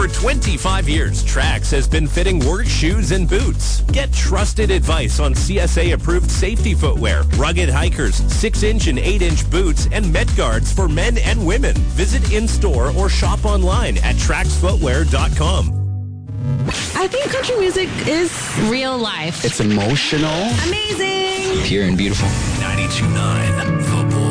For 25 years, Trax has been fitting work shoes and boots. Get trusted advice on CSA-approved safety footwear, rugged hikers, 6-inch and 8-inch boots, and Met Guards for men and women. Visit in-store or shop online at traxfootwear.com. I think country music is real life. It's emotional. Amazing. Pure and beautiful. 92.9 The Bull.